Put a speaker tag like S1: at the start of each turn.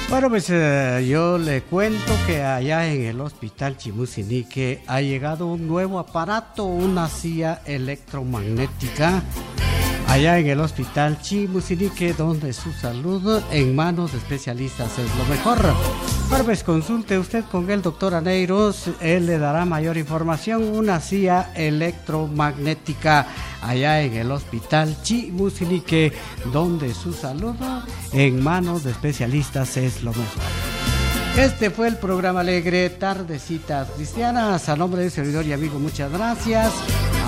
S1: Bueno, pues yo le cuento que allá en el hospital Chimusinique ha llegado un nuevo aparato, una silla electromagnética, allá en el hospital Chimusinique, donde su salud en manos de especialistas es lo mejor. Bueno, pues consulte usted con el doctor Aneiros, él le dará mayor información. Una silla electromagnética allá en el hospital Chimusinique, donde su salud en manos de especialistas es lo mejor. Este fue el programa alegre Tardecitas Cristianas. A nombre de servidor y amigo, muchas gracias.